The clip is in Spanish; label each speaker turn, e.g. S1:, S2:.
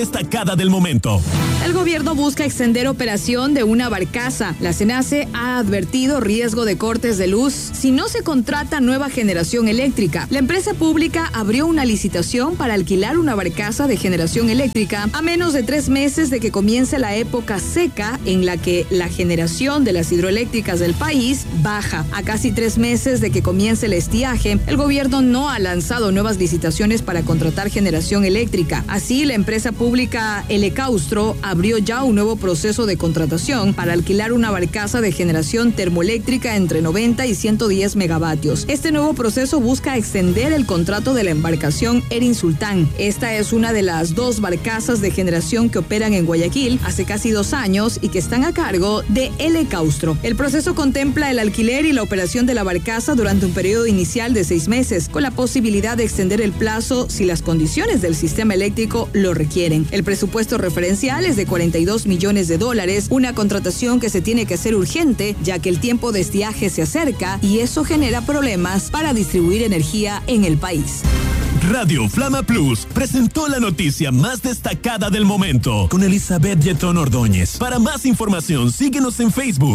S1: Destacada del momento.
S2: El gobierno busca extender operación de una barcaza. La SENACE ha advertido riesgo de cortes de luz si no se contrata nueva generación eléctrica. La empresa pública abrió una licitación para alquilar una barcaza de generación eléctrica a menos de 3 meses de que comience la época seca en la que la generación de las hidroeléctricas del país baja. A casi 3 meses de que comience el estiaje, el gobierno no ha lanzado nuevas licitaciones para contratar generación eléctrica. Así, la empresa pública Elecaustro abrió ya un nuevo proceso de contratación para alquilar una barcaza de generación termoeléctrica entre 90 y 110 megavatios. Este nuevo proceso busca extender el contrato de la embarcación Erin Sultán. Esta es una de las 2 barcazas de generación que operan en Guayaquil hace casi 2 años y que están a cargo de Elecaustro. El proceso contempla el alquiler y la operación de la barcaza durante un periodo inicial de 6 meses, con la posibilidad de extender el plazo si las condiciones del sistema eléctrico lo requieren. El presupuesto referencial es de $42 millones, una contratación que se tiene que hacer urgente, ya que el tiempo de estiaje se acerca y eso genera problemas para distribuir energía en el país.
S1: Radio Flama Plus presentó la noticia más destacada del momento con Elizabeth Yetón Ordóñez. Para más información, síguenos en Facebook.